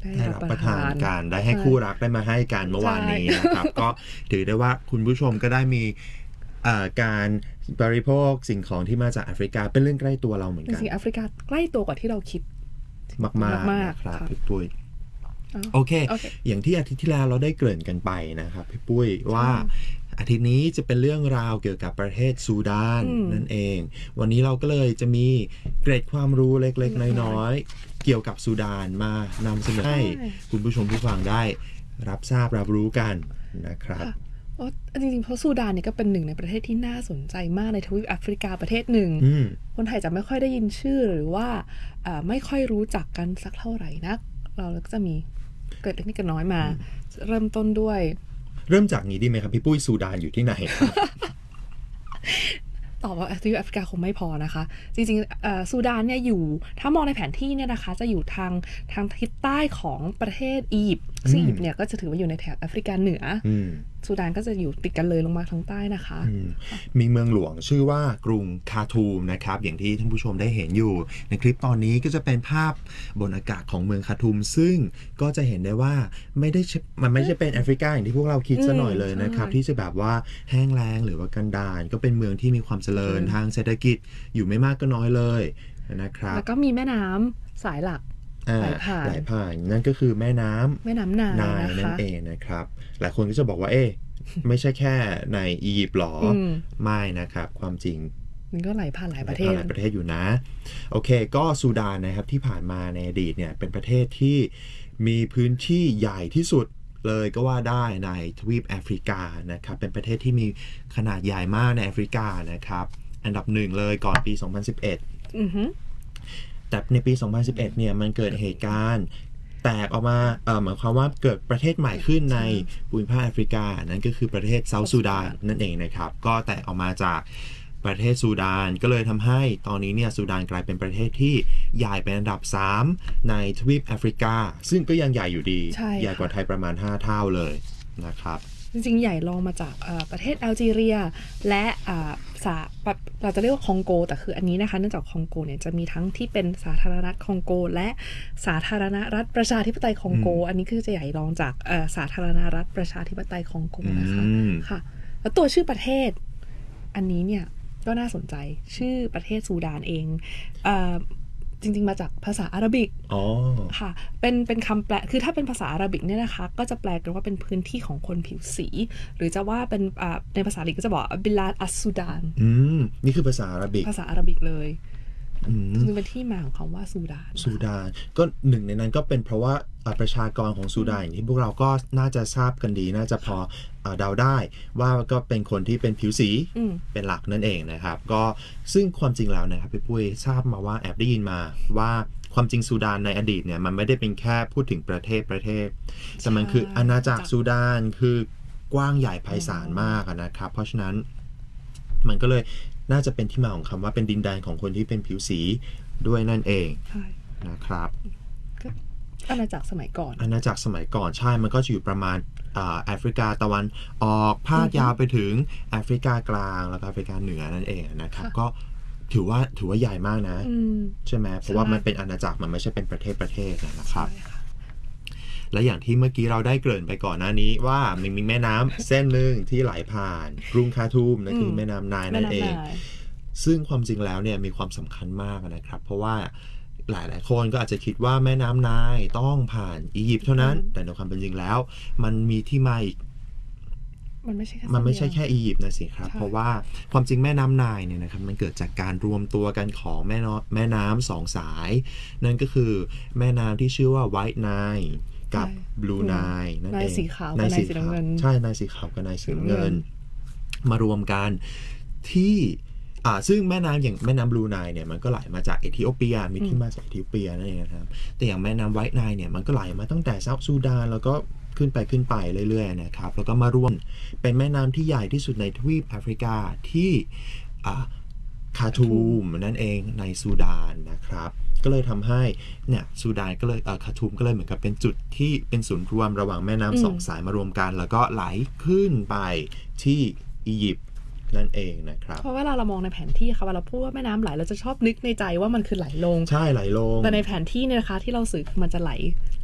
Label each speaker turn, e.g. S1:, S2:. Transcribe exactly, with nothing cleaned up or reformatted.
S1: ได้รับประทานกันได้ให้คู่รักได้มาให้กันเมื่อวานนี้นะครับก็ถือได้ว่าคุณผู้ชมก็ได้มีการบริโภคสิ่งของที่มาจากแอฟริกาเป็นเรื่องใกล้ตัวเราเหมือนกัน
S2: จริงๆแอฟริกาใกล้ตัวกว่าที่เราคิด
S1: มากๆนะครับพี่ปุ้ยโอเคอย่างที่อาทิตย์ที่แล้วเราได้เกริ่นกันไปนะครับพี่ปุ้ยว่าอาทิตย์นี้จะเป็นเรื่องราวเกี่ยวกับประเทศซูดานนั่นเองวันนี้เราก็เลยจะมีเกร็ดความรู้เล็กๆน้อยๆเกี่ยวกับซูดานมานำเสนอให้คุณผู้ชมผู้ฟังได้รับทราบรับรู้กันนะครับ
S2: จริงๆเพราะซูดานเนี่ยก็เป็นหนึ่งในประเทศที่น่าสนใจมากในทวีปแอฟริกาประเทศหนึ่งคนไทยจะไม่ค่อยได้ยินชื่อหรือว่าไม่ค่อยรู้จักกันสักเท่าไหร่นักเราก็จะมีเกิดเล็กนิดน้อยมาเริ่มต้นด้วย
S1: เริ่มจากนี้ดีไหมครับพี่ปุ้ยซูดานอยู่ที่ไหน
S2: ตอบว่าทวีปแอฟริกาคงไม่พอนะคะจริงๆซูดานเนี่ยอยู่ถ้ามองในแผนที่เนี่ยนะคะจะอยู่ทางทางทิศใต้ของประเทศอียิปต์ซึ่งอียิปต์เนี่ยก็จะถือว่าอยู่ในแถบแอฟริกาเหนือซูดานก็จะอยู่ติดกันเลยลงมาทางใต้นะคะ
S1: มีเมืองหลวงชื่อว่ากรุงคาทูมนะครับอย่างที่ท่านผู้ชมได้เห็นอยู่ในคลิปตอนนี้ก็จะเป็นภาพบนอากาศของเมืองคาทูมซึ่งก็จะเห็นได้ว่าไม่ได้มันไม่ใช่เป็นแอฟริกาอย่างที่พวกเราคิดซะหน่อยเลยนะครับที่จะแบบว่าแห้งแล้งหรือว่ากันดารก็เป็นเมืองที่มีความเจริญทางเศรษฐกิจอยู่ไม่มากก็น้อยเลยนะครับ
S2: แล้วก็มีแม่น้ำสายหลักไหลผ่าน
S1: ไหลผ่านนั่นก็คือแม่น้
S2: ำแม่น้ำนาย
S1: นั่นเองนะครับหลายคนก็จะบอกว่าเอ๊ะไม่ใช่แค่ในอียิปต์หรอไม่นะครับความจริง
S2: มันก็ไหลผ่านหลายประเทศ
S1: หลายประเทศอยู่นะโอเคก็ซูดานนะครับที่ผ่านมาในอดีตเนี่ยเป็นประเทศที่มีพื้นที่ใหญ่ที่สุดเลยก็ว่าได้ในทวีปแอฟริกานะครับเป็นประเทศที่มีขนาดใหญ่มากในแอฟริกานะครับอันดับหนึ่งเลยก่อนปีสองพันสิบเอ็ด
S2: อือฮึ
S1: แต่ในปีสองพันสิบเอ็ดเนี่ยมันเกิดเหตุการณ์แตกออกมาเอ่อหมายความว่าเกิดประเทศใหม่ขึ้นในภูมิภาคแอฟริกานั่นก็คือประเทศเซาท์ซูดานนั่นเองนะครับก็แตกออกมาจากประเทศซูดานก็เลยทำให้ตอนนี้เนี่ยซูดานกลายเป็นประเทศที่ใหญ่เป็นอันดับสามในทวีปแอฟริกาซึ่งก็ยังใหญ่อยู่ดีใหญ่กว่าไทยประมาณห้าเท่าเลยนะครับ
S2: จริงๆใหญ่รองมาจากประเทศแอลจีเรียและสาเราจะเรียกว่าคองโกแต่คืออันนี้นะคะเนื่องจากคองโกเนี่ยจะมีทั้งที่เป็นสาธารณรัฐคองโกและสาธารณรัฐประชาธิปไตยคองโกอันนี้คือจะใหญ่รองจากสาธารณรัฐประชาธิปไตยคองโกนะคะค่ะแล้วตัวชื่อประเทศอันนี้เนี่ยก็น่าสนใจชื่อประเทศซูดานเองจริงๆมาจากภาษาอาหรับิกค่ะเป็นเป็นคำแปลคือถ้าเป็นภาษาอาหรับิกเนี่ยนะคะก็จะแปลกันว่าเป็นพื้นที่ของคนผิวสีหรือจะว่าเป็นในภาษาอังกฤษก็จะบอกบิลาดอัสซูดาน
S1: อืมนี่คือภาษาอาหรับิก
S2: ภาษาอาหรับิกเลยคือเป็นที่มาของคำว่าซูดาน
S1: ซูดานก็หนึ่งในนั้นก็เป็นเพราะว่าประชากรของซูดานอย่างที่พวกเราก็น่าจะทราบกันดีน่าจะพอเดาได้ว่าก็เป็นคนที่เป็นผิวสีเป็นหลักนั่นเองนะครับก็ซึ่งความจริงแล้วนะครับพี่ปุ้ยทราบมาว่าแอบได้ยินมาว่าความจริงซูดานในอดีตเนี่ยมันไม่ได้เป็นแค่พูดถึงประเทศประเทศแต่มันคืออาณาจักรซูดานคือกว้างใหญ่ไพศาลมากนะครับเพราะฉะนั้นมันก็เลยน่าจะเป็นที่มาของคำว่าเป็นดินแดนของคนที่เป็นผิวสีด้วยนั่นเองนะครับ
S2: อาณาจักรสมัยก่อน
S1: อาณาจักรสมัยก่อนใช่มันก็จะอยู่ประมาณแอฟริกาตะวันออกพาดยาวไปถึงแอฟริกากลางแล้วก็แอฟริกาเหนือนั่นเองนะครับก็ถือว่าถือว่าใหญ่มากนะใช่ไหมเพราะว่ามันเป็นอาณาจักรมันไม่ใช่เป็นประเทศประเทศนะครับและอย่างที่เมื่อกี้เราได้เกริ่นไปก่อนหน้านี้ว่ามันมีแม่น้ำเส้นหนึ่งที่ไหลผ่านกรุงคาทูมนั่นคือแม่น้ำไนล์นั่นเองซึ่งความจริงแล้วเนี่ยมีความสำคัญมากนะครับเพราะว่าหลายๆคนก็อาจจะคิดว่าแม่น้ำไนล์ต้องผ่านอียิปต์เท่านั้นแต่ในความเป็นจริงแล้วมันมีที่มาอีก
S2: มันไม่ใช่
S1: มันไม่ใช่แค่อียิปต์นะสิครับเพราะว่าความจริงแม่น้ำไนล์เนี่ยนะครับมันเกิดจากการรวมตัวกันของแม่น้ำแม่น้ำสองสายนั่นก็คือแม่น้ำที่ชื่อว่าไวท์ไนล์กับบลูไนล์นั่นเอง
S2: นายสีขาวกับนายสีน้ำเงิน
S1: ใช่นายสีขาวกับนายสีน้ำเงินมารวมกันที่อ่าซึ่งแม่น้ำอย่างแม่น้ำบลูไนล์เนี่ยมันก็ไหลมาจากเอธิโอเปียมีที่มาจากเอธิโอเปียนั่นเองนะครับแต่อย่างแม่น้ำไวท์ไนล์เนี่ยมันก็ไหลมาตั้งแต่เซาท์ซูดานแล้วก็ขึ้นไปขึ้นไปเรื่อยๆนะครับแล้วก็มารวมเป็นแม่น้ำที่ใหญ่ที่สุดในทวีปแอฟริกาที่อ่าคาทูมนั่นเองในซูดานนะครับก็เลยทำให้เนี่ยซูดานก็เลยเอ่อคาทูมก็เลยเหมือนกับเป็นจุดที่เป็นศูนย์รวมระหว่างแม่น้ำสองสายมารวมกันแล้วก็ไหลขึ้นไปที่อียิปต์นั่นเองนะครับ
S2: เพราะเวลาเรามองในแผนที่ค่ะเวลาเราพูดว่าแม่น้ำไหลเราจะชอบนึกในใจว่ามันคือไหลลง
S1: ใช่ไหลลง
S2: แต่ในแผนที่เนี่ยนะคะที่เราสื่อมันจะไหล